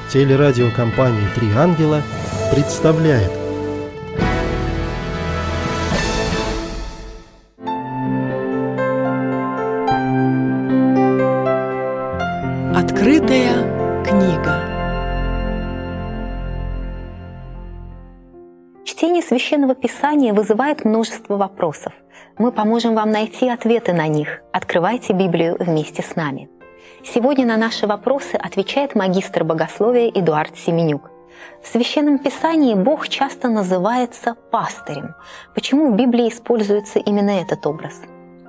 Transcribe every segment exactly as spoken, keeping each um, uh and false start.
Телерадиокомпания «Три ангела» представляет. Открытая книга. Чтение Священного Писания вызывает множество вопросов. Мы поможем вам найти ответы на них. Открывайте Библию вместе с нами. Сегодня на наши вопросы отвечает магистр богословия Эдуард Семенюк. В Священном Писании Бог часто называется пастырем. Почему в Библии используется именно этот образ?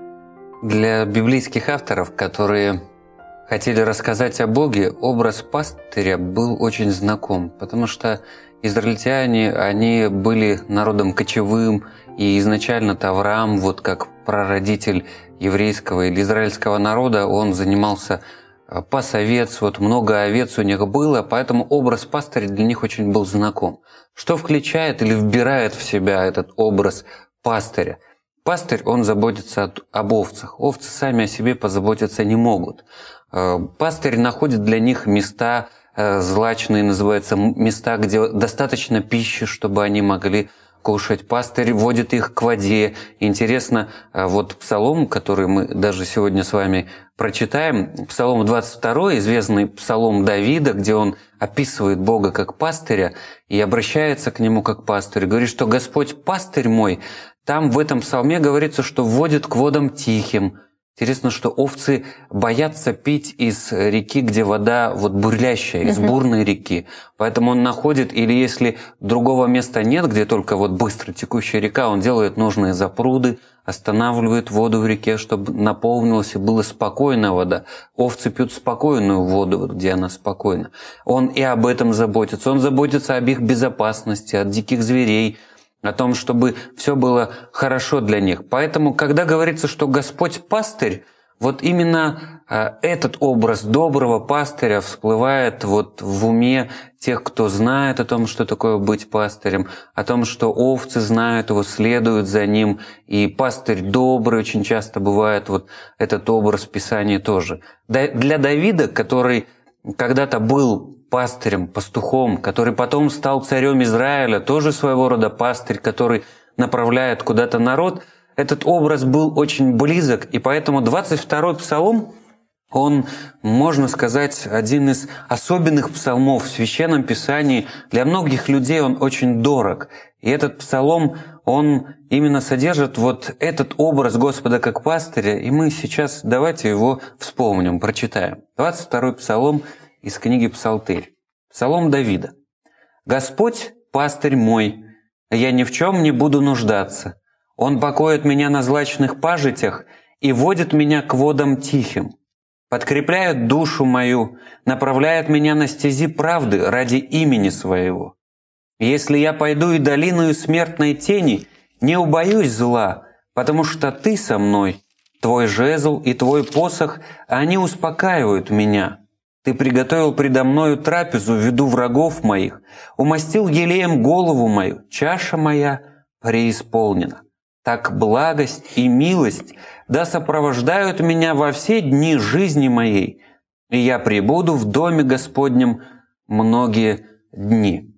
Для библейских авторов, которые хотели рассказать о Боге, образ пастыря был очень знаком, потому что израильтяне, они были народом кочевым, и изначально-то Авраам, вот как прародитель еврейского или израильского народа, он занимался пас овец, вот много овец у них было, поэтому образ пастыря для них очень был знаком. Что включает или вбирает в себя этот образ пастыря? Пастырь, он заботится об овцах. Овцы сами о себе позаботиться не могут. Пастырь находит для них места злачные, называются места, где достаточно пищи, чтобы они могли кушать. Пастырь водит их к воде. Интересно, вот псалом, который мы даже сегодня с вами прочитаем, псалом двадцать второй, известный псалом Давида, где он описывает Бога как пастыря и обращается к нему как пастырь. Говорит, что Господь пастырь мой. Там в этом псалме говорится, что водит к водам тихим. Интересно, что овцы боятся пить из реки, где вода вот бурлящая, из бурной реки. Поэтому он находит, или если другого места нет, где только вот быстро текущая река, он делает нужные запруды, останавливает воду в реке, чтобы наполнилась и была спокойная вода. Овцы пьют спокойную воду, где она спокойна. Он и об этом заботится. Он заботится об их безопасности, от диких зверей, о том, чтобы все было хорошо для них. Поэтому, когда говорится, что Господь пастырь, вот именно э, этот образ доброго пастыря всплывает вот в уме тех, кто знает о том, что такое быть пастырем, о том, что овцы знают его, следуют за ним, и пастырь добрый очень часто бывает вот этот образ в Писании тоже. Для Давида, который когда-то был пастырем, пастухом, который потом стал царем Израиля, тоже своего рода пастырь, который направляет куда-то народ, этот образ был очень близок, и поэтому двадцать второй псалом, он, можно сказать, один из особенных псалмов в Священном Писании. Для многих людей он очень дорог. И этот псалом, он именно содержит вот этот образ Господа как пастыря, и мы сейчас давайте его вспомним, прочитаем. двадцать второй псалом из книги Псалтырь. Псалом Давида. «Господь – пастырь мой, я ни в чем не буду нуждаться. Он покоит меня на злачных пажитях и водит меня к водам тихим. Подкрепляет душу мою, направляет меня на стези правды ради имени своего. Если я пойду и долиною смертной тени, не убоюсь зла, потому что ты со мной, твой жезл и твой посох, они успокаивают меня. Ты приготовил предо мною трапезу в виду врагов моих, умастил елеем голову мою, чаша моя преисполнена. Так благость и милость да сопровождают меня во все дни жизни моей, и я пребуду в доме Господнем многие дни».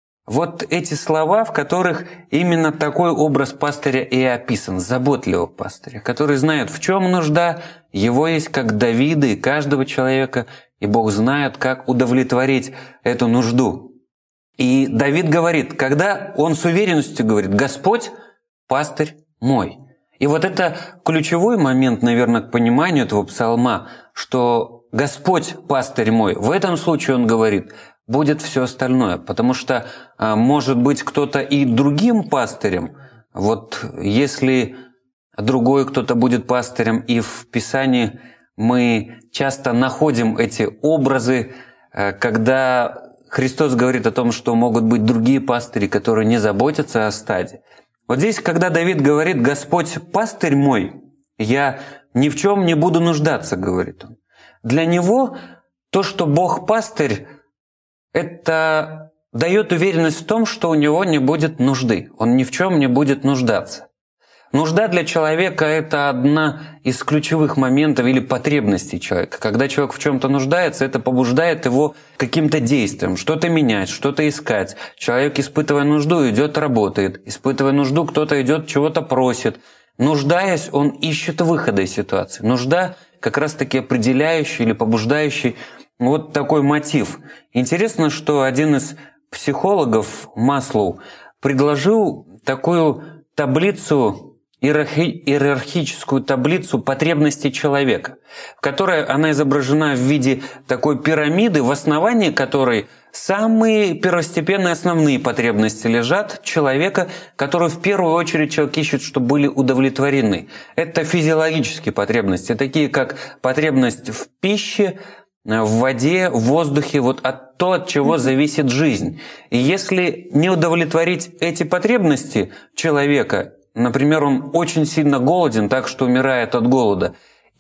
Вот эти слова, в которых именно такой образ пастыря и описан, заботливого пастыря, который знает, в чем нужда, его есть как Давида и каждого человека, и Бог знает, как удовлетворить эту нужду. И Давид говорит, когда он с уверенностью говорит, «Господь – пастырь мой». И вот это ключевой момент, наверное, к пониманию этого псалма, что «Господь – пастырь мой». В этом случае он говорит, будет все остальное, потому что а, может быть кто-то и другим пастырем. Вот если другой кто-то будет пастырем, и в Писании мы часто находим эти образы, когда Христос говорит о том, что могут быть другие пастыри, которые не заботятся о стаде. Вот здесь, когда Давид говорит «Господь пастырь мой, я ни в чем не буду нуждаться», говорит он. Для него то, что Бог пастырь, это дает уверенность в том, что у него не будет нужды, он ни в чем не будет нуждаться. Нужда для человека – это одна из ключевых моментов или потребностей человека. Когда человек в чем-то нуждается, это побуждает его каким-то действием, что-то менять, что-то искать. Человек, испытывая нужду, идет работает. Испытывая нужду, кто-то идет, чего-то просит. Нуждаясь, он ищет выхода из ситуации. Нужда как раз-таки определяющий или побуждающий вот такой мотив. Интересно, что один из психологов, Маслоу, предложил такую таблицу, иерархи, иерархическую таблицу потребностей человека, в которой она изображена в виде такой пирамиды, в основании которой самые первостепенные основные потребности лежат человека, которые в первую очередь человек ищет, чтобы были удовлетворены. Это физиологические потребности, такие как потребность в пище, в воде, в воздухе, вот от то, от чего зависит жизнь. И если не удовлетворить эти потребности человека, например, он очень сильно голоден, так что умирает от голода,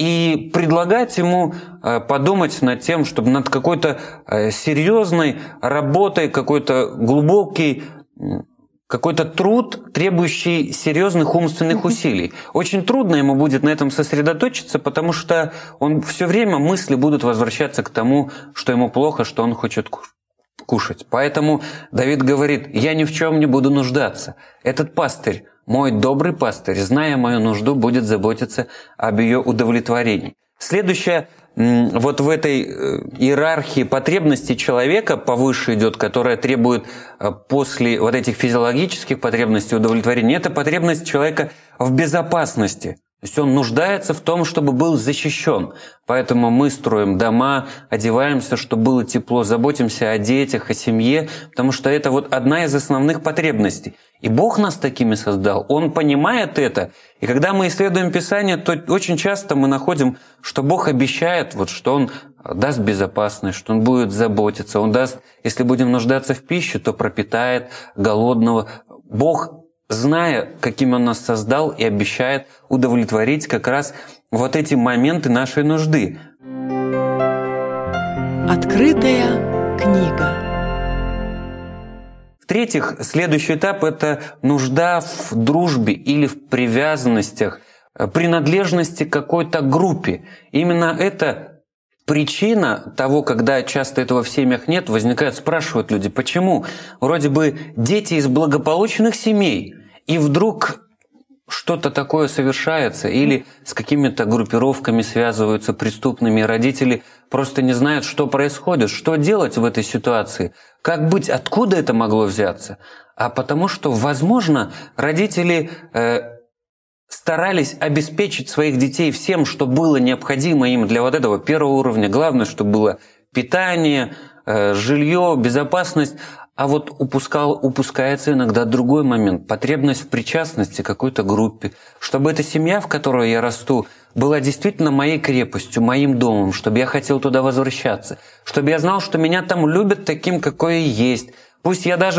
и предлагать ему подумать над тем, чтобы над какой-то серьезной работой, какой-то глубокий, какой-то труд, требующий серьезных умственных усилий. Очень трудно ему будет на этом сосредоточиться, потому что он все время мысли будут возвращаться к тому, что ему плохо, что он хочет кушать. Поэтому Давид говорит: «Я ни в чем не буду нуждаться. Этот пастырь, мой добрый пастырь, зная мою нужду, будет заботиться об ее удовлетворении». Следующее, вот в этой иерархии потребностей человека повыше идет, которая требует после вот этих физиологических потребностей удовлетворения, это потребность человека в безопасности. То есть он нуждается в том, чтобы был защищен. Поэтому мы строим дома, одеваемся, чтобы было тепло, заботимся о детях, о семье, потому что это вот одна из основных потребностей. И Бог нас такими создал, Он понимает это. И когда мы исследуем Писание, то очень часто мы находим, что Бог обещает, вот, что Он даст безопасность, что Он будет заботиться, Он даст, если будем нуждаться в пище, то пропитает голодного. Бог, зная, каким Он нас создал, и обещает удовлетворить как раз вот эти моменты нашей нужды. Открытая книга. В-третьих, следующий этап – это нужда в дружбе или в привязанностях, принадлежности к какой-то группе. Именно это причина того, когда часто этого в семьях нет, возникает, спрашивают люди, почему вроде бы дети из благополучных семей, и вдруг что-то такое совершается, или с какими-то группировками связываются преступными, родители просто не знают, что происходит, что делать в этой ситуации, как быть, откуда это могло взяться. А потому что, возможно, родители э, старались обеспечить своих детей всем, что было необходимо им для вот этого первого уровня. Главное, чтобы было питание, э, жилье, безопасность. А вот упускал, упускается иногда другой момент – потребность в причастности к какой-то группе. Чтобы эта семья, в которой я расту, была действительно моей крепостью, моим домом, чтобы я хотел туда возвращаться, чтобы я знал, что меня там любят таким, какой я есть. Пусть я даже